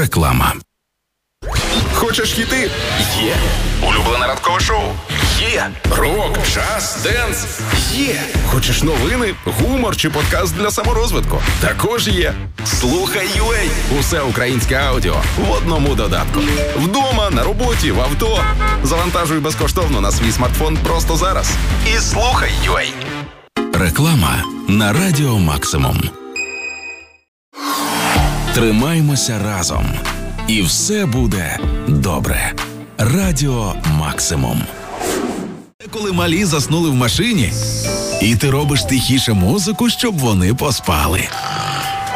Реклама. Хочеш хіти? Є. Улюблене ранкове шоу? Є. Рок, джаз, денс? Є. Хочеш новини, гумор чи подкаст для саморозвитку? Також є. Слухай UA. Усе українське аудіо в одному додатку. Вдома, на роботі, в авто. Завантажуй безкоштовно на свій смартфон просто зараз. І слухай UA. Реклама на Радіо Максимум. Тримаймося разом. І все буде добре. Радіо Максимум. Коли малі заснули в машині, і ти робиш тихіше музику, щоб вони поспали.